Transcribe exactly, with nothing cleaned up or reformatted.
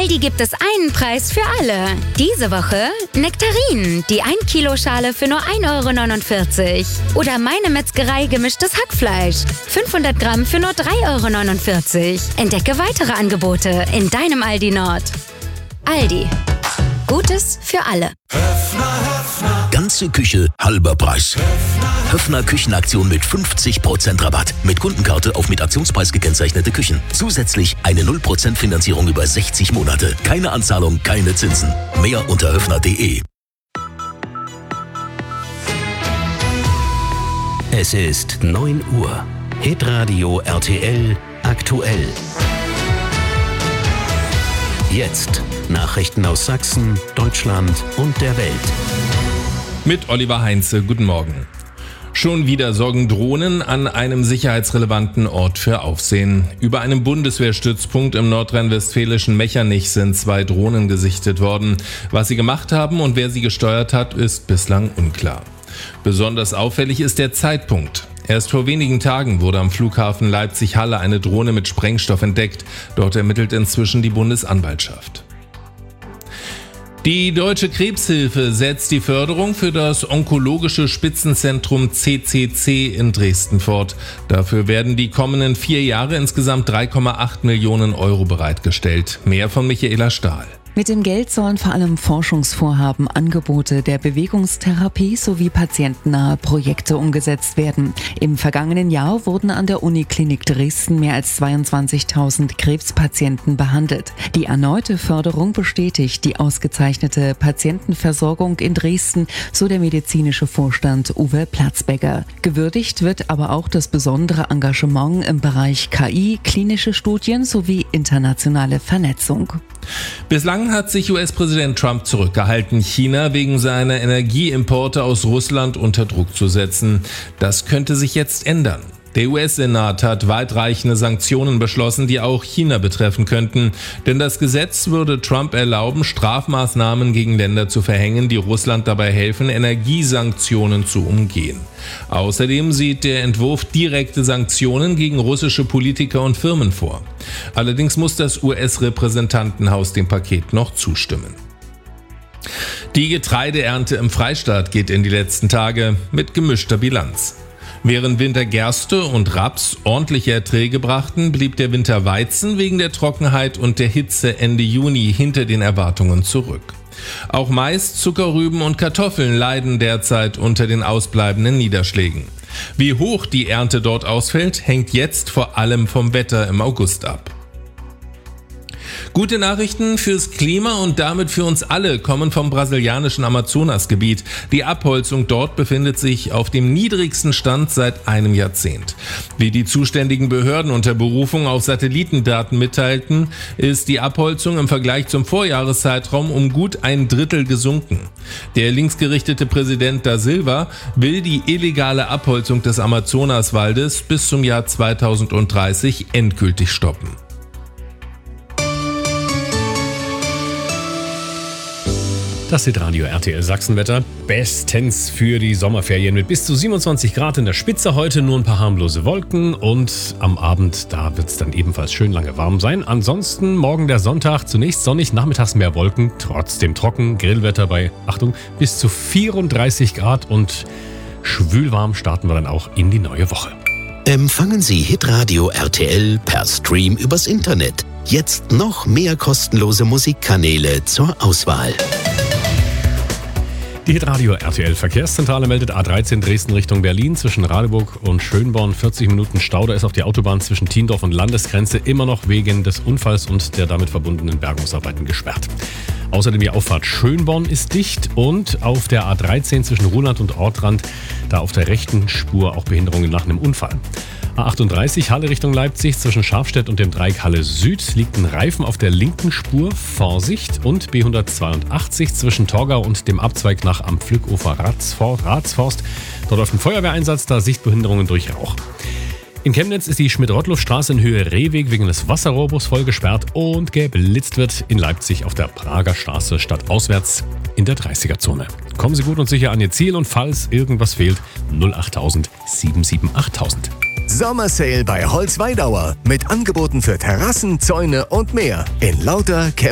Aldi gibt es einen Preis für alle. Diese Woche Nektarinen, die ein Kilo Schale für nur ein Euro neunundvierzig. Oder Meine Metzgerei gemischtes Hackfleisch, fünfhundert Gramm für nur drei Euro neunundvierzig. Entdecke weitere Angebote in deinem Aldi Nord. Aldi. Gutes für alle. Ganze Küche, halber Preis. Höffner Küchenaktion mit fünfzig Prozent Rabatt. Mit Kundenkarte auf mit Aktionspreis gekennzeichnete Küchen. Zusätzlich eine null Prozent Finanzierung über sechzig Monate. Keine Anzahlung, keine Zinsen. Mehr unter höffner punkt de. Es ist neun Uhr. Hitradio R T L aktuell. Jetzt Nachrichten aus Sachsen, Deutschland und der Welt. Mit Oliver Heinze, guten Morgen. Schon wieder sorgen Drohnen an einem sicherheitsrelevanten Ort für Aufsehen. Über einem Bundeswehrstützpunkt im nordrhein-westfälischen Mechernich sind zwei Drohnen gesichtet worden. Was sie gemacht haben und wer sie gesteuert hat, ist bislang unklar. Besonders auffällig ist der Zeitpunkt. Erst vor wenigen Tagen wurde am Flughafen Leipzig-Halle eine Drohne mit Sprengstoff entdeckt. Dort ermittelt inzwischen die Bundesanwaltschaft. Die Deutsche Krebshilfe setzt die Förderung für das onkologische Spitzenzentrum C C C in Dresden fort. Dafür werden die kommenden vier Jahre insgesamt drei Komma acht Millionen Euro bereitgestellt. Mehr von Michaela Stahl. Mit dem Geld sollen vor allem Forschungsvorhaben, Angebote der Bewegungstherapie sowie patientennahe Projekte umgesetzt werden. Im vergangenen Jahr wurden an der Uniklinik Dresden mehr als zweiundzwanzigtausend Krebspatienten behandelt. Die erneute Förderung bestätigt die ausgezeichnete Patientenversorgung in Dresden, so der medizinische Vorstand Uwe Platzbecker. Gewürdigt wird aber auch das besondere Engagement im Bereich K I, klinische Studien sowie internationale Vernetzung. Bislang hat sich U S-Präsident Trump zurückgehalten, China wegen seiner Energieimporte aus Russland unter Druck zu setzen. Das könnte sich jetzt ändern. Der U S-Senat hat weitreichende Sanktionen beschlossen, die auch China betreffen könnten. Denn das Gesetz würde Trump erlauben, Strafmaßnahmen gegen Länder zu verhängen, die Russland dabei helfen, Energiesanktionen zu umgehen. Außerdem sieht der Entwurf direkte Sanktionen gegen russische Politiker und Firmen vor. Allerdings muss das U S-Repräsentantenhaus dem Paket noch zustimmen. Die Getreideernte im Freistaat geht in die letzten Tage mit gemischter Bilanz. Während Winter Gerste und Raps ordentliche Erträge brachten, blieb der Winter Weizen wegen der Trockenheit und der Hitze Ende Juni hinter den Erwartungen zurück. Auch Mais, Zuckerrüben und Kartoffeln leiden derzeit unter den ausbleibenden Niederschlägen. Wie hoch die Ernte dort ausfällt, hängt jetzt vor allem vom Wetter im August ab. Gute Nachrichten fürs Klima und damit für uns alle kommen vom brasilianischen Amazonasgebiet. Die Abholzung dort befindet sich auf dem niedrigsten Stand seit einem Jahrzehnt. Wie die zuständigen Behörden unter Berufung auf Satellitendaten mitteilten, ist die Abholzung im Vergleich zum Vorjahreszeitraum um gut ein Drittel gesunken. Der linksgerichtete Präsident da Silva will die illegale Abholzung des Amazonaswaldes bis zum Jahr zweitausenddreißig endgültig stoppen. Das Hitradio R T L Sachsenwetter. Bestens für die Sommerferien mit bis zu siebenundzwanzig Grad in der Spitze. Heute nur ein paar harmlose Wolken und am Abend, da wird es dann ebenfalls schön lange warm sein. Ansonsten morgen der Sonntag, zunächst sonnig, nachmittags mehr Wolken, trotzdem trocken. Grillwetter bei, Achtung, bis zu vierunddreißig Grad und schwülwarm starten wir dann auch in die neue Woche. Empfangen Sie Hitradio R T L per Stream übers Internet. Jetzt noch mehr kostenlose Musikkanäle zur Auswahl. Die Hitradio R T L Verkehrszentrale meldet A dreizehn Dresden Richtung Berlin zwischen Radeburg und Schönborn vierzig Minuten Stau. Da ist auf die Autobahn zwischen Tiendorf und Landesgrenze immer noch wegen des Unfalls und der damit verbundenen Bergungsarbeiten gesperrt. Außerdem die Auffahrt Schönborn ist dicht und auf der A dreizehn zwischen Ruhland und Ortrand, da auf der rechten Spur auch Behinderungen nach einem Unfall. A achtunddreißig Halle Richtung Leipzig zwischen Scharfstedt und dem Dreieck Halle Süd liegt ein Reifen auf der linken Spur, Vorsicht, und B hundertzweiundachtzig zwischen Torgau und dem Abzweig nach am Pflückufer Ratsforst. Dort läuft ein Feuerwehreinsatz, da Sichtbehinderungen durch Rauch. In Chemnitz ist die Schmidt-Rottluff-Straße in Höhe Rehweg wegen des Wasserrohrbus voll gesperrt und geblitzt wird in Leipzig auf der Prager Straße stadtauswärts in der dreißiger-Zone. Kommen Sie gut und sicher an Ihr Ziel und falls irgendwas fehlt, null achttausend sieben sieben achttausend. Sommersale bei Holzweidauer mit Angeboten für Terrassen, Zäune und mehr in lauter